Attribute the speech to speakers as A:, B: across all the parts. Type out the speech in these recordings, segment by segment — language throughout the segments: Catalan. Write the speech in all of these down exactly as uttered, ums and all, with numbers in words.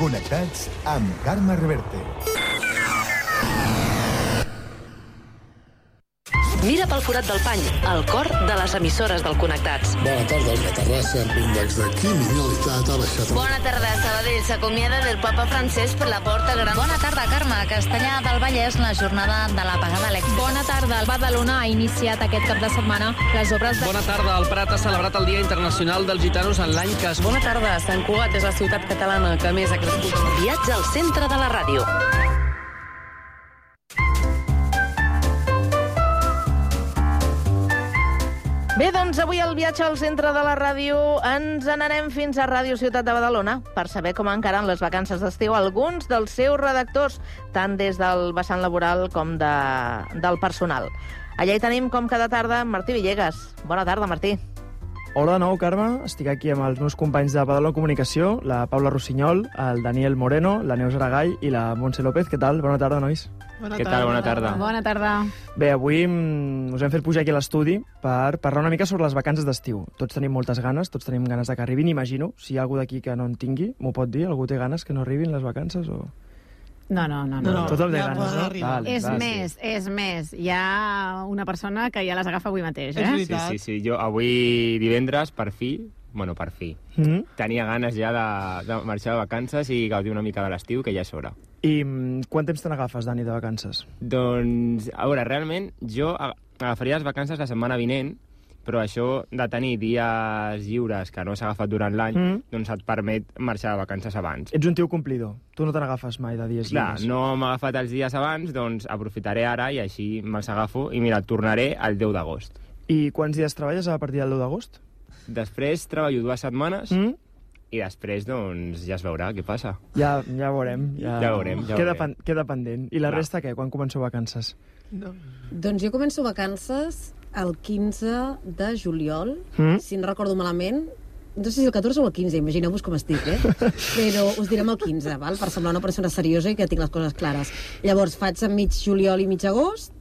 A: Connectats amb Carme Reverte.
B: Mira pel forat del pany, el cor de les emissores del Connectats.
C: Bona tarda, la Terrassa, amb l'índex de criminalitat ha baixat.
D: Bona tarda, Sabadell s'acomiada del papa francès per la porta gran.
E: Bona tarda, Carme. Castellà del Vallès, la jornada de l'apagada elèctrica.
F: Bona tarda, el Badalona ha iniciat aquest cap de setmana les obres de...
G: Bona tarda, el Prat ha celebrat el Dia Internacional dels Gitanos en l'any que es...
B: Bona tarda, Sant Cugat és la ciutat catalana que més ha crescut. Viatge al centre de la ràdio.
H: Bé, doncs avui al viatge al centre de la ràdio ens n'anem fins a Ràdio Ciutat de Badalona per saber com encaren les vacances d'estiu alguns dels seus redactors, tant des del vessant laboral com de, del personal. Allà hi tenim, com cada tarda, Martí Villegas. Bona tarda, Martí.
I: Hola de nou, Carme. Estic aquí amb els meus companys de Badalona Comunicació, la Paula Rossinyol, el Daniel Moreno, la Neus Aragall i la Montse López. Què tal? Bona tarda, nois.
F: Bona
J: Què
F: tarda.
J: tal? Bona tarda.
F: Bona tarda.
I: Bé, avui mm, us hem fet pujar aquí a l'estudi per parlar una mica sobre les vacances d'estiu. Tots tenim moltes ganes, tots tenim ganes de que arribin, imagino. Si hi ha algú d'aquí que no en tingui, m'ho pot dir? Algú té ganes que no arribin les vacances o...?
F: No, no, no. no.
I: no Tothom té
F: ja
I: ganes, no? Vale,
F: és
I: va,
F: més,
I: sí.
F: és més. Hi ha una persona que ja les agafa avui mateix, eh?
J: Sí, sí, sí. Jo avui divendres, per fi, bueno, per fi,
I: Mm-hmm.
J: tenia ganes ja de, de marxar de vacances i gaudir una mica de l'estiu, que ja és hora.
I: I mm, quant temps te n'agafes, Dani, de vacances?
J: Doncs, a veure, realment, jo a- agafaria les vacances la setmana vinent, però això de tenir dies lliures que no s'ha agafat durant l'any,
I: Mm.
J: doncs et permet marxar de vacances abans.
I: Ets un tio complidor. Tu no te n'agafes mai de dies
J: Clar,
I: lliures.
J: no m'ha agafat els dies abans, doncs aprofitaré ara i així me'ls agafo i mira, tornaré el deu d'agost.
I: I quants dies treballes a partir del deu d'agost?
J: Després treballo dues setmanes
I: Mm?
J: i després, doncs, ja es veurà què passa.
I: Ja, ja veurem. Ja,
J: Ja veurem, ja
I: queda,
J: veurem.
I: pen, queda pendent. I la
J: Clar.
I: resta què? Quan comenceu vacances?
K: No. Doncs jo començo vacances el quinze de juliol,
I: Mm?
K: si no recordo malament. No sé si el catorze o el quinze, imagineu-vos com estic, eh? Però us direm el quinze, val? Per semblar una persona seriosa i que tinc les coses clares. Llavors faig a mig juliol i mig agost,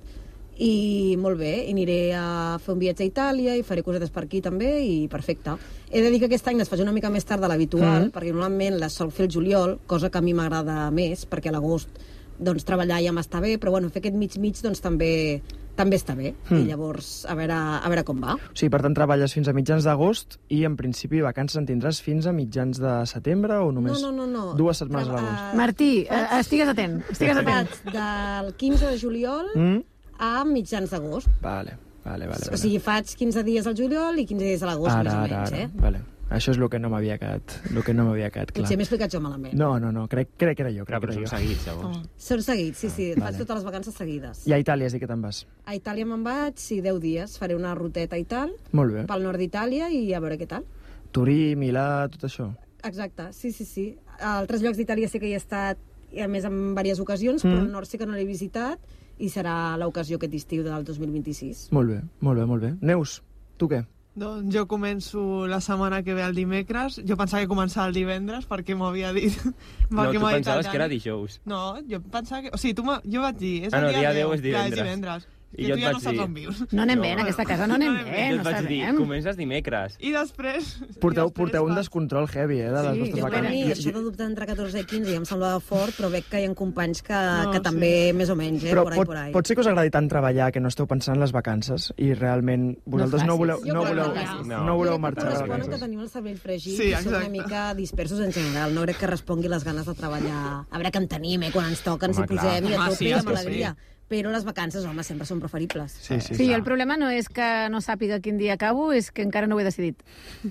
K: i molt bé, i aniré a fer un viatge a Itàlia i faré cosetes per aquí també, i perfecte. He de dir que aquest any les faig una mica més tard de l'habitual,
I: Mm.
K: perquè normalment les sol fer el juliol, cosa que a mi m'agrada més, perquè a l'agost doncs, treballar ja m'està bé, però bueno, fer aquest mig-mig doncs, també també està bé.
I: Mm.
K: I llavors, a veure, a veure com va.
I: O sigui, per tant, treballes fins a mitjans d'agost i, en principi, vacances en tindràs fins a mitjans de setembre o només
K: No, no, no, no.
I: dues setmanes a
K: Tra-
I: l'agost?
K: eh,
F: Martí,
K: faig-
F: eh, estigues atent. Estigues atent.
K: Faig del quinze de juliol
I: Mm?
K: a mitjans d'agost.
I: Vale, vale, vale.
K: O
I: vale.
K: sigui, faig quinze dies al juliol i quinze dies a l'agost,
I: ara,
K: més o
I: ara,
K: menys,
I: ara.
K: eh?
I: Vale. Això és el que no m'havia quedat, el que no m'havia quedat clar.
K: Potser m'he explicat jo malament.
I: No, no, no, crec, crec que era jo.
J: Clar,
I: Crec
J: però
I: que
J: són
I: era jo.
J: seguits, llavors.
K: Oh. Són seguits, sí, sí.
I: Vale.
K: Faig totes les vacances seguides.
I: I a Itàlia has dit que te'n vas.
K: A Itàlia me'n vaig, sí, deu dies. Faré una ruteta i tal,
I: Molt bé.
K: pel nord d'Itàlia, i a veure què tal.
I: Turí, Milà, tot això.
K: Exacte, sí, sí, sí. A altres llocs d'Itàlia sí que hi he estat, i a més en diverses ocasions,
I: Mm.
K: però al nord sí que no l'he visitat, i serà l'ocasió aquest estiu del dos mil vint-i-sis.
I: Molt bé, molt bé, molt bé. Neus, tu què?
L: Doncs jo començo la setmana que ve el dimecres. Jo pensava que començava el divendres perquè m'havia dit...
J: No,
L: perquè
J: tu
L: m'ha dit
J: pensaves
L: el
J: que era
L: Dani.
J: dijous.
L: No, jo pensava que... O sigui, tu m'ha- jo vaig dir, és
J: Ah,
L: el
J: no,
L: dia,
J: dia
L: deu.
J: deu és
L: Clar, és
J: divendres.
L: divendres.
J: I
L: I
J: jo
L: tu
J: et
L: ja no
J: vaig
L: saps
J: dir-
L: on vius.
F: No anem
J: No.
F: bé, en aquesta casa no anem
L: No anem
F: bé,
L: bé.
J: Jo
F: no
J: et vaig dir,
F: sabem.
J: comences dimecres.
L: I després...
I: Porteu,
L: i després
I: porteu un
L: vaig-
I: descontrol heavy, eh, de les
F: Sí,
I: vostres
F: jo
K: Per
I: vacances.
K: mi,
I: Jo-
K: això de dubtar entre catorze i quinze ja em semblava fort, però veig que hi ha companys que,
L: No,
K: que
L: sí.
K: també, més o menys, eh,
I: Però
K: por ahí,
I: pot,
K: por ahí.
I: pot ser que us agradi tant treballar que no esteu pensant en les vacances i realment vosaltres no,
F: facis.
I: voleu,
K: Jo
I: no,
K: crec
I: voleu,
K: que
J: no.
I: no voleu
K: Jo crec que
I: marxar de
K: corresponen que
I: vacances.
K: tenim el cervell fregit
L: Sí,
K: i som una
L: exacte.
K: mica dispersos en general. No crec que respongui les ganes de treballar. A veure que en tenim, eh, quan ens toquen,
J: Home,
K: s'hi posem i a
L: clar.
K: tope
L: Home, sí,
K: i
L: és
K: amb
L: que
K: alegria. Però les vacances, home, sempre són preferibles.
I: Sí, sí,
F: Sí,
I: sí.
F: el problema no és que no sàpiga quin dia acabo, és que encara no ho he decidit.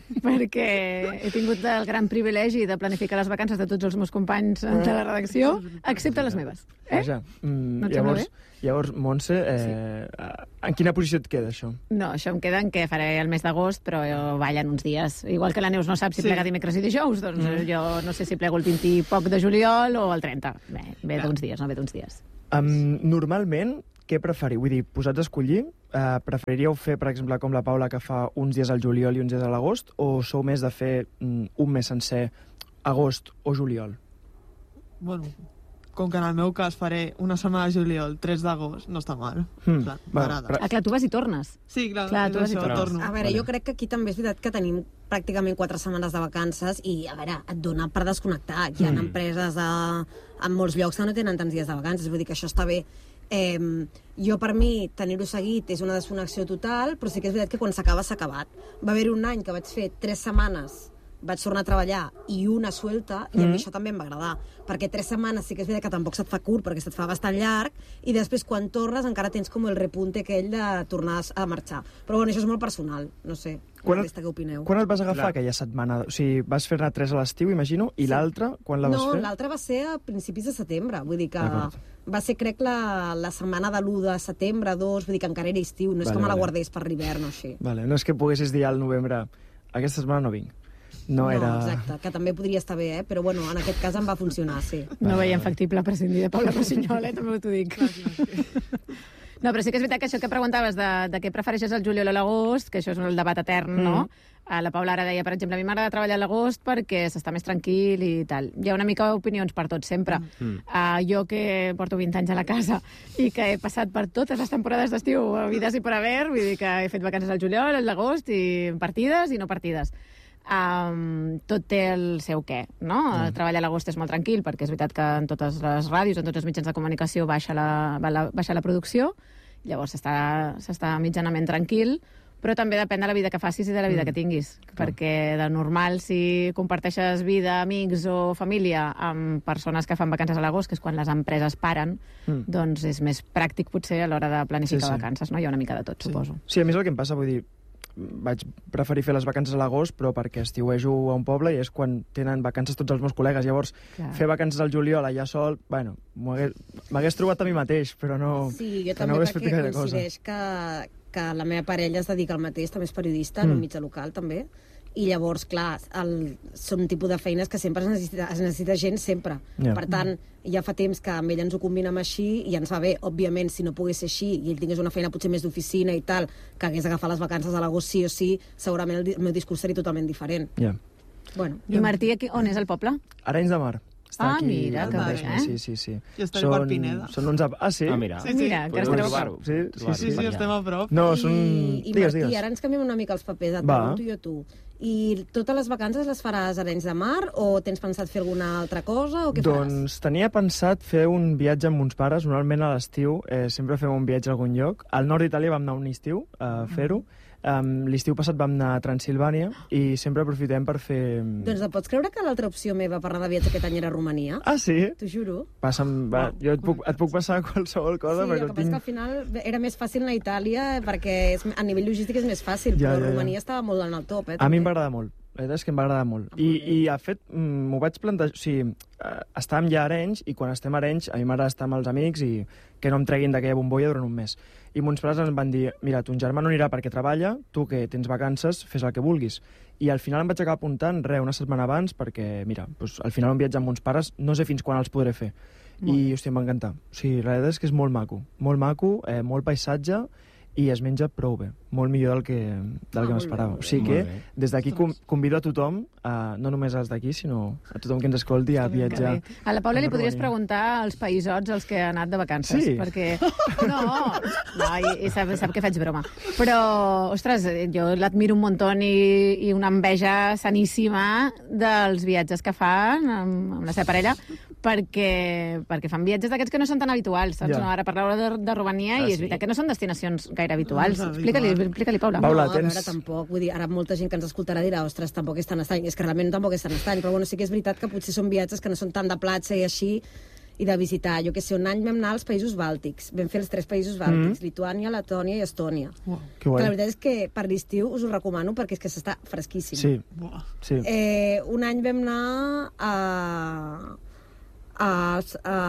F: Perquè he tingut el gran privilegi de planificar les vacances de tots els meus companys de la redacció, excepte les meves. Eh?
I: Vaja, mm,
F: No et sembla
I: llavors, llavors, Montse, eh, en quina posició et queda això?
F: No, això em queda en què faré el mes d'agost, però jo ballen uns dies. Igual que la Neus no sap si
L: Sí.
F: plega dimecres i dijous, doncs
I: Mm.
F: jo no sé si plego el vint i poc de juliol o el trenta. Bé, ve d'uns dies, no ve d'uns dies.
I: Um, normalment, què preferiu? Vull dir, posats a escollir, eh, preferiríeu fer, per exemple, com la Paula, que fa uns dies al juliol i uns dies a l'agost, o sou més de fer mm, un mes sencer, agost o juliol?
L: Bueno, com que en el meu cas faré una setmana de juliol, tres d'agost, no està mal.
I: Mm.
L: Clar,
I: Va,
L: m'agrada.
I: però-
F: Ah, clar, tu vas i tornes.
L: Sí, clar,
F: Clar,
L: és
F: tu vas i
L: això,
F: tornes.
L: torno.
K: A veure,
I: Vale.
K: jo crec que aquí també és veritat que tenim pràcticament quatre setmanes de vacances i, a veure, et dona per desconnectar. Hi ha mm. empreses de, en molts llocs que no tenen tants dies de vacances, vull dir que això està bé. Eh, jo, per mi, tenir-ho seguit és una desconnexió total, però sí que és veritat que quan s'acaba, s'ha acabat. Va haver un any que vaig fer tres setmanes, vaig tornar a treballar i una suelta, i a mi
I: Mm.
K: això també em va agradar, perquè tres setmanes sí que és veritat que tampoc se't fa curt, perquè se't fa bastant llarg, i després quan tornes encara tens com el repunte aquell de tornar a marxar. Però bueno, això és molt personal, no sé,
I: Quan
K: la
I: et-
K: resta què opineu?
I: Quan et vas agafar
J: Clar.
I: aquella setmana? O sigui, vas fer-ne tres a l'estiu, imagino, i
K: Sí.
I: l'altra, quan la vas
K: No,
I: fer?
K: l'altra va ser a principis de setembre, vull dir que
I: D'acord.
K: va ser, crec, la, la setmana de l'u de setembre, dos, vull dir que encara era estiu, no és
I: Vale,
K: que me la
I: vale.
K: guardés per l'hivern o així.
I: Vale, no és que poguessis dir al novembre aquesta setmana no vinc. No,
K: No,
I: era...
K: exacte, que també podria estar bé, eh? Però bueno, en aquest cas em va funcionar, sí.
F: No veiem factible prescindir de Paula Rossinyol, eh? També t'ho dic. No, però sí que és veritat que això que preguntaves de, de què prefereixes el juliol o l'agost, que això és el debat etern, no? Mm. La Paula ara deia, per exemple, a mi m'agrada treballar a l'agost perquè s'està més tranquil i tal. Hi ha una mica opinions per tot, sempre. Mm. Uh, jo que porto vint anys a la casa i que he passat per totes les temporades d'estiu, vides i per haver, vull dir que he fet vacances al juliol, a l'agost, i partides i no partides. Um, tot té el seu què, no? Mm. Treballar a l'agost és molt tranquil, perquè és veritat que en totes les ràdios, en tots els mitjans de comunicació baixa la, la, baixa la producció, llavors s'està s'està mitjanament tranquil, però també depèn de la vida que facis i de la vida mm. que tinguis, Clar. perquè de normal, si comparteixes vida, amics o família amb persones que fan vacances a l'agost, que és quan les empreses paren, mm. doncs és més pràctic potser a l'hora de planificar sí, sí. vacances, no? Hi ha una mica de tot, sí. suposo.
I: Sí, a mi és el que em passa, vull dir, vaig preferir fer les vacances a l'agost, però perquè estiuejo a un poble i és quan tenen vacances tots els meus col·legues. Llavors, Clar. fer vacances al juliol allà sol, bueno, m'hagués trobat a mi mateix, però no,
K: sí, jo
I: que
K: també
I: no hagués fet
K: perquè
I: gaire cosa.
K: coincideix que, que la meva parella es dedica al mateix, també és periodista, mm. en un mitjà local, també, i llavors, clar, el, són un tipus de feines que sempre es necessita, es necessita gent sempre.
I: Yeah.
K: Per tant, ja fa temps que amb ell ens ho combinem així i ens va bé. Òbviament, si no pogués ser així i ell tingués una feina potser més d'oficina i tal, que hagués d'agafar les vacances a l'agost sí o sí, segurament el, el meu discurs seria totalment diferent.
I: Yeah.
K: Bueno.
F: I Martí, aquí, on és el poble?
I: Arenys de Mar. Està
F: Ah,
I: aquí,
F: mira, que bé, eh?
I: Sí, sí, sí.
L: I estaré per Pineda.
I: Són uns... Ah, sí?
J: Ah, mira.
L: Sí, sí.
F: Mira, que estareu a prop.
I: Sí, sí,
L: Sí, sí, estem a prop.
I: No, són...
K: I, i
I: digues,
K: Martí,
I: digues.
K: ara ens canviem una mica els papers, et
I: Va.
K: pregunto jo a tu. I totes les vacances les faràs a Arenys de Mar o tens pensat fer alguna altra cosa o què faràs?
I: Doncs tenia pensat fer un viatge amb uns pares. Normalment a l'estiu eh, sempre fem un viatge a algun lloc. Al nord d'Itàlia vam anar un estiu a fer-ho. Um, L'estiu passat vam anar a Transilvània i sempre aprofitem per fer...
K: Doncs et pots creure que l'altra opció meva per anar de viatge aquest any era Romania?
I: Ah, sí?
K: T'ho juro.
I: Passa'm, va, jo et puc, et puc passar qualsevol cosa,
K: Sí, el
I: perquè
K: que passa és que al final era més fàcil anar a Itàlia perquè és, a nivell logístic és més fàcil,
I: Ja,
K: però
I: ja, ja.
K: Romania estava molt en el top, eh?
I: A mi
K: també.
I: em va agradar molt. La veritat és que em va agradar molt. I, i a fet, mm, m'ho vaig plantejar... O sigui, eh, estàvem ja a Arenys, i quan estem a Arenys, a mi m'agrada estar amb els amics i que no em treguin d'aquella bombolla durant un mes. I mons pares ens van dir, mira, ton germà no anirà perquè treballa, tu que tens vacances, fes el que vulguis. I al final em vaig acabar apuntant, res, una setmana abans, perquè, mira, doncs, al final un viatge amb mons pares no sé fins quan els podré fer.
F: Molt
I: I, hòstia, em va encantar. O sigui, la veritat és que és molt maco. Molt maco, eh, molt paisatge, i es menja prou bé. Molt millor del que, del
K: Ah,
I: que
K: molt
I: m'esperava.
K: bé,
I: O sigui
J: molt
I: que,
J: bé.
I: des d'aquí com, convido a tothom, a, no només als d'aquí, sinó a tothom que ens escolti a viatjar.
F: Que bé. A la Paula li
I: amb
F: podries
I: Romania.
F: preguntar als païsots als que ha anat de vacances.
I: Sí?
F: Perquè... No, no i, i sap, sap que faig broma. Però, ostres, jo l'admiro un muntó i, i una enveja saníssima dels viatges que fan amb, amb la seva parella, perquè, perquè fan viatges d'aquests que no són tan habituals, saps?
I: Ja.
F: No, ara parlava de, de Romania
J: Ah,
F: i és
J: sí?
F: veritat que no són destinacions gaire habituals.
L: No és
F: Explica-li,
L: habitual.
F: explica-li, Paula.
I: Paula,
K: no, a
I: tens-
K: veure, tampoc. Vull dir, ara molta gent que ens escoltarà dirà, ostres, tampoc és tan estrany. És que realment tampoc és tan estrany, però bueno, sí que és veritat que potser són viatges que no són tant de platja i així, i de visitar. Jo que sé, un any vam anar als països bàltics. Vam fer els tres països bàltics, mm. Lituània, Letònia i Estònia.
L: Uau.
I: Que
K: Que la
I: guai.
K: veritat és que per l'estiu us ho recomano perquè és que s'està fresquíssim.
I: Sí,
L: Buah.
I: sí.
K: Eh, un any vam anar a, a,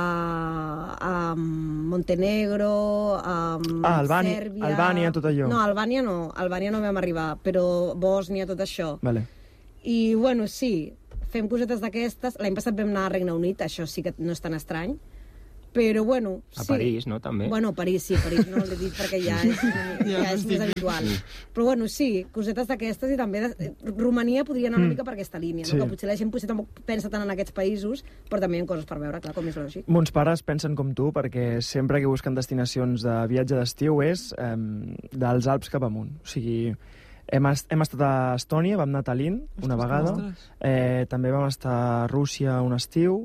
K: a, a Montenegro, a
I: Ah, Albània-
K: Sèrbia...
I: Albània, tot allò.
K: No, Albània no, Albània no vam arribar, però Bòsnia, tot això.
I: Vale.
K: I, bueno, sí, fem cosetes d'aquestes. L'any passat vam anar a Regne Unit, això sí que no és tan estrany. Però, bueno,
J: A
K: sí.
J: París, no, també?
K: Bueno, París, sí, París no l'he dit perquè ja és, ja és més habitual. Però, bueno, sí, cosetes d'aquestes i també... De... Romania podria anar una
I: Mm.
K: mica per aquesta línia,
I: Sí.
K: no? Que potser la gent potser tampoc pensa tant en aquests països, però també hi ha coses per veure, clar, com és lògic.
I: Mons pares pensen com tu, perquè sempre que busquen destinacions de viatge d'estiu és eh, dels Alps cap amunt. O sigui, Hem, est hem estat a Estònia, vam anar a Tallinn una
L: Ostres,
I: vegada.
L: ostres.
I: Eh, també vam estar a Rússia un estiu.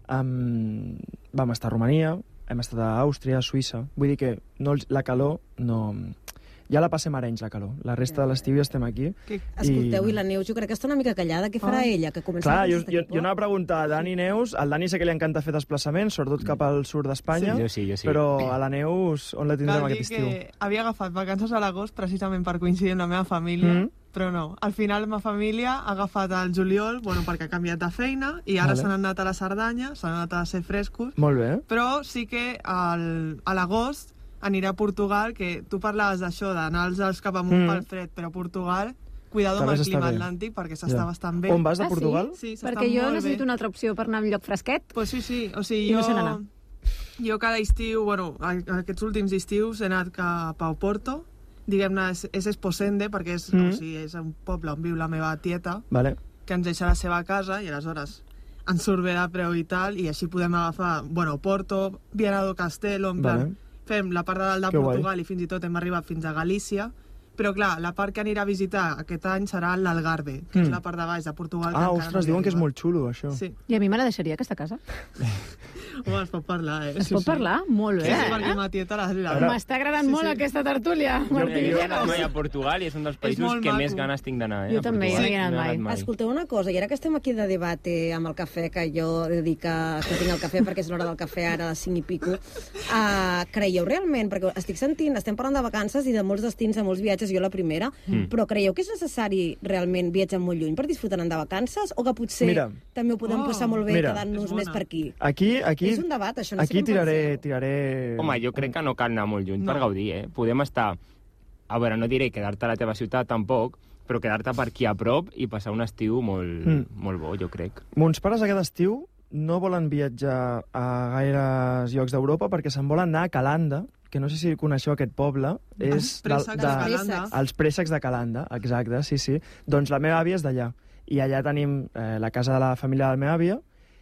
I: Um, vam estar a Romania, hem estat a Àustria, a Suïssa. Vull dir que no, la calor no... Ja la passem a Arenys, la calor. La resta de l'estiu ja estem aquí.
K: Que... Escolteu, i la Neus, jo crec que està una mica callada. Què farà
I: Oh.
K: ella? Que comença
I: Clar,
K: a
I: jo, jo, jo anava a preguntar a Dani Neus. Al Dani sé que li encanta fer desplaçaments, sobretot cap al sud d'Espanya.
J: Sí, jo sí, jo sí.
I: Però a la Neus, on la tindrem
L: Cal dir
I: aquest estiu?
L: que havia agafat vacances a l'agost precisament per coincidir amb la meva família,
I: Mm.
L: però no. Al final la meva família ha agafat el juliol, bueno, perquè ha canviat de feina, i ara
I: Vale.
L: s'han anat a la Cerdanya, s'han anat a ser frescos,
I: Molt bé.
L: però sí que al, a l'agost aniré a Portugal, que tu parlaves d'això, d'anar als Alps cap amunt
I: Mm.
L: pel fred, però a Portugal, cuidado
I: També
L: amb el
I: s'està
L: clima
I: bé.
L: atlàntic, perquè s'està
I: Ja.
L: bastant bé.
I: On vas, de
F: Ah, sí?
I: Portugal?
L: Sí, s'està
F: Perquè jo
L: molt
F: necessito
L: bé.
F: una altra opció per anar a un lloc fresquet.
L: Pues sí, sí. O sigui,
F: I
L: jo...
F: no sé on anar.
L: Jo cada estiu, bueno, a- aquests últims estius he anat cap a Oporto, diguem-ne, és, és Esposende, perquè és,
I: Mm.
L: o sigui, és un poble on viu la meva tieta,
I: Vale.
L: que ens deixa la seva casa, i aleshores ens surt bé de preu i tal, i així podem agafar, bueno, Oporto, Viana do Castelo, en plan,
I: Vale.
L: fem la part de dalt de
I: Que guai.
L: Portugal i fins i tot hem arribat fins a Galícia, però clar, la part que anirà a visitar aquest any serà l'Algarve, que
I: Mm.
L: és la part de baix de Portugal. que
I: Ah,
L: encara
I: ostres,
L: no hi
I: diuen que és
L: arribat.
I: molt xulo, això.
L: Sí.
F: I a mi me la deixaria, aquesta casa.
L: Home, es pot parlar, eh?
F: Es pot parlar? Molt bé.
L: Sí, sí,
F: eh?
L: perquè ma tieta la... la...
F: M'està agradant
L: Sí,
F: molt
L: sí.
F: aquesta tertúlia,
J: Jo,
F: Martí.
J: jo he anat mai a Portugal i és un dels països
L: molt
J: que
L: maco.
J: més ganes tinc d'anar. Eh,
F: Jo
J: a
F: també,
J: Portugal.
F: no hi he anat
J: No he
F: mai.
K: Escolteu una cosa, i ara que estem aquí de debate amb el cafè, que jo he dit que, que tinc el cafè perquè és l'hora del cafè ara a les cinc i pico, uh, creieu realment, perquè estic sentint, estem parlant de vacances i de molts destins, de molts viatges, jo la primera,
I: Mm.
K: però creieu que és necessari realment viatjar molt lluny per disfrutar de vacances o que potser
I: Mira.
K: també ho podem
L: Oh,
K: passar molt bé
I: mira.
K: quedant-nos
L: És bona.
K: més per aquí?
I: Aquí, aquí,
K: És un debat, això, no sé
I: aquí
K: com
I: tiraré,
K: penseu.
I: tiraré...
J: Home, jo crec que no cal anar molt lluny
L: No.
J: per gaudir, eh? Podem estar... A veure, no diré quedar-te a la teva ciutat, tampoc, però quedar-te per aquí a prop i passar un estiu molt,
I: Mm.
J: molt bo, jo crec.
I: Mons pares aquest estiu no volen viatjar a gaires llocs d'Europa perquè se'n volen anar a Calanda, que no sé si coneixeu aquest poble. És
L: préssecs de Calanda.
I: Els préssecs de Calanda, exacte, sí, sí. Doncs la meva àvia és d'allà. I allà tenim eh, la casa de la família de la meva àvia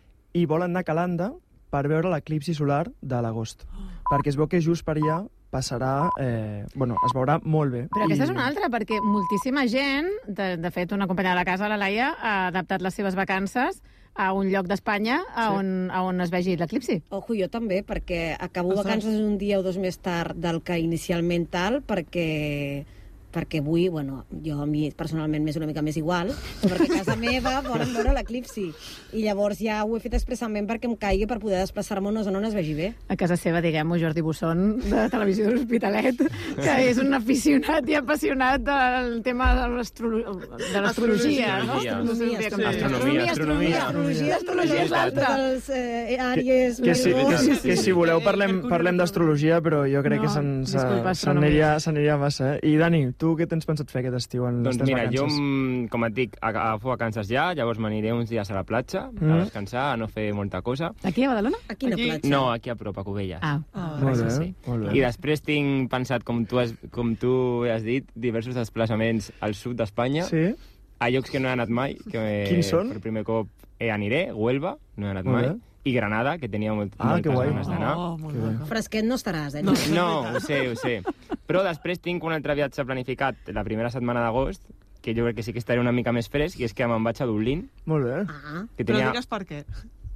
I: i volen anar a Calanda per veure l'eclipsi solar de l'agost. Perquè es veu que just per allà passarà... Eh, bueno, es veurà molt bé.
F: Però aquesta
I: I-
F: és una altra, perquè moltíssima gent, de, de fet, una companya de la casa, la Laia, ha adaptat les seves vacances a un lloc d'Espanya a,
I: Sí.
F: on, a on es vegi l'eclipsi.
K: Ojo, jo també, perquè acabo
L: Ostres.
K: vacances un dia o dos més tard del que inicialment tal, perquè perquè vull, bueno, jo a mi personalment m'és una mica més igual, però perquè a casa meva volen veure l'eclipsi. I llavors ja ho he fet expressament perquè em caigui per poder desplaçar-me a una zona on es vegi bé.
F: A casa seva, diguem-ho, Jordi Busson, de Televisió de l'Hospitalet, que és un aficionat i apassionat del tema de l'astrolo- de l'astrologia, no?
J: Astrologia.
F: No sé
K: Astronomia,
F: com-
L: sí.
F: Astronomia, astronomia,
K: Astrologia,
F: astrologia és l'altra.
K: dels eh, Àries,
I: Que si, que,
K: Virgos...
I: si, que si voleu parlem,
L: Mercuri
I: parlem d'astrologia, però jo crec
F: No,
I: que se'n se-
F: disculpa,
I: se n'aniria se n'aniria massa. Eh? I Dani, tu què tens pensat fer aquest estiu en les
J: Doncs
I: teves
J: mira, jo,
I: vacances?
J: mm, com et dic, agafo vacances ja, llavors m'aniré uns dies a la platja,
I: Mm.
J: a descansar, a no fer molta cosa.
F: Aquí a Badalona?
K: A quina
L: Aquí?
K: platja?
J: No, aquí a prop, a Cubelles.
F: Ah.
L: Ah,
I: Molt bé,
J: sí.
I: molt
J: I
I: bé.
J: després tinc pensat, com tu has, com tu has dit, diversos desplaçaments al sud d'Espanya,
I: Sí?
J: a llocs que no he anat mai, que
I: Quins són?
J: per primer cop eh, aniré, Huelva, no he anat
I: Molt
J: mai,
I: bé.
J: i Granada, que tenia molt,
I: Ah, que
J: moltes
I: guai.
J: ganes d'anar.
L: Oh, molt
I: Que bé.
L: maco.
K: Fresquet no estaràs, eh?
L: No.
J: No, ho sé, ho sé. Però després tinc un altre viatge planificat la primera setmana d'agost, que jo crec que sí que estaré una mica més fresc, i és que me'n vaig a Dublín,
I: Molt bé.
K: Ah,
J: que
L: Però
J: tenia,
L: digues per què.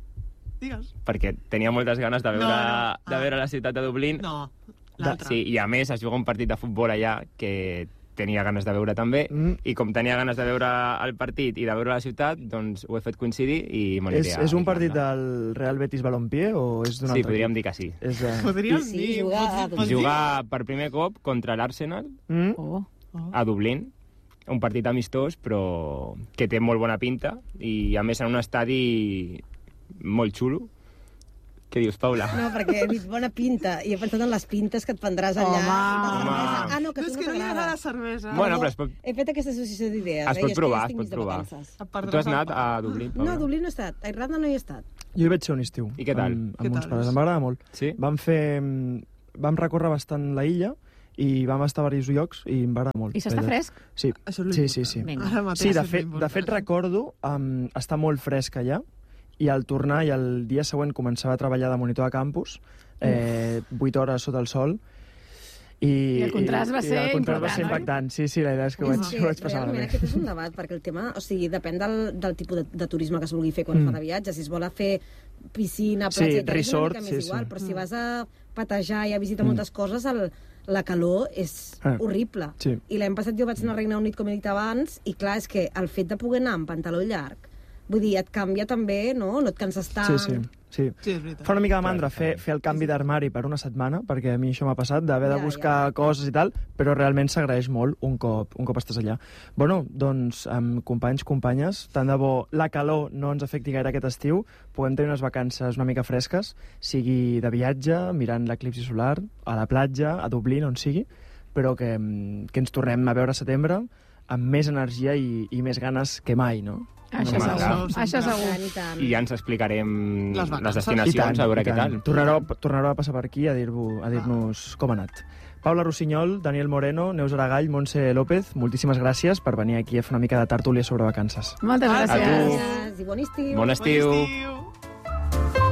L: Digues.
J: perquè tenia moltes ganes de veure,
L: No, no.
J: de
L: Ah.
J: veure la ciutat de Dublín.
L: No, l'altre.
J: Sí, i a més es juga un partit de futbol allà que tenia ganes de veure també,
I: Mm.
J: i com tenia ganes de veure el partit i de veure la ciutat, doncs ho he fet coincidir i m'aniré
I: És,
J: a
I: és un
J: Irlanda.
I: partit del Real Betis Balompié o és d'un
J: Sí,
I: altre
J: podríem
I: equip?
J: dir que sí.
I: És de...
L: Podríem
K: Sí,
L: dir...
K: jugar
L: pots-
K: a
L: pots dir?
J: Jugar per primer cop contra l'Arsenal
I: Mm?
F: Oh.
L: Oh.
J: a Dublín, un partit amistós, però que té molt bona pinta, i a més en un estadi molt xulo. Què dius, Paula?
K: no, perquè he dit bona pinta i he pensat en les pintes que et prendràs allà.
F: Home.
K: de cervesa.
J: Home.
K: Ah, no, que a
L: És
K: tu
L: que
K: no
L: no li agrada
K: t'agrada.
L: la cervesa.
J: Bueno, però es pot,
K: He fet aquesta associació d'idees.
J: es
K: eh?
J: pot
K: Jo és que
J: provar,
K: ja
J: es
K: estic
J: pot
K: mig de
J: provar.
K: vacances.
L: Et perdràs
J: Tu has
L: el
J: anat
L: pa.
J: a Dublín,
K: No,
J: Paula?
K: a Dublín no he estat. A Irlanda no hi he estat.
I: Jo hi vaig ser un estiu.
J: I què tal?
I: Amb,
L: Què
I: amb uns
L: tal?
I: pares. Em va agradar molt.
J: Sí?
I: Vam fer... mm, Vam recórrer bastant la illa i vam estar a diversos llocs i em va agradar molt.
F: I s'està
I: la veritat.
F: fresc?
I: Sí,
L: Això és
I: sí, sí. sí.
F: Vinga.
L: Ara mateix
I: Sí, de
L: és
I: fet, de
L: l'important.
I: fet recordo um, estar molt fresc allà i al tornar i el dia següent començava a treballar de monitor de campus, eh, vuit hores sota el sol, I,
F: I el contrast va
I: i,
F: ser
I: i el contrast va
F: important,
I: ser impactant. Sí, sí, la idea és que ho vaig,
K: que
I: ho vaig passar
K: realment
I: malament.
K: aquest és un debat, perquè el tema, o sigui, depèn del, del tipus de, de turisme que es vulgui fer quan
I: Mm.
K: fa de viatge. Si es vol a fer piscina,
I: Sí,
K: platja i tal,
I: resort,
K: és una mica més
I: sí,
K: igual,
I: sí.
K: però si vas a patejar i a visitar
I: Mm.
K: moltes coses, el, la calor és
I: Ah,
K: horrible.
I: sí.
K: I l'any passat jo vaig anar a Regne Unit, com he dit abans, i clar, és que el fet de poder anar amb pantaló llarg, vull dir, et canvia també, no? No et canses tant.
I: Sí, sí. Sí.
L: Sí, és veritat.
I: Fa una mica de mandra fer, fer el canvi d'armari per una setmana, perquè a mi això m'ha passat, d'haver de
K: Ja,
I: buscar
K: ja.
I: coses i tal, però realment s'agraeix molt un cop, un cop estàs allà. Bueno, doncs, amb companys, companyes, tant de bo la calor no ens afecti gaire aquest estiu, puguem tenir unes vacances una mica fresques, sigui de viatge, mirant l'eclipsi solar, a la platja, a Dublín, on sigui, però que, que ens tornem a veure a setembre amb més energia i, i més ganes que mai, no?
F: Això
J: Home,
F: segur,
J: clar.
F: això segur.
K: Tant i tant.
J: I ja ens explicarem
L: Les
J: les,
L: vacances.
J: destinacions,
I: I tant,
J: a veure
I: i
J: què
I: tant.
J: tal.
I: Tornareu, tornareu a passar per aquí a dir-vos a dir-nos com ha anat. Paula Rossinyol, Daniel Moreno, Neus Aragall, Montse López, moltíssimes gràcies per venir aquí a fer una mica de tertúlia sobre vacances.
F: Moltes
J: A tu.
F: gràcies.
K: Gràcies i bon estiu.
J: Bon estiu.
L: Bon estiu.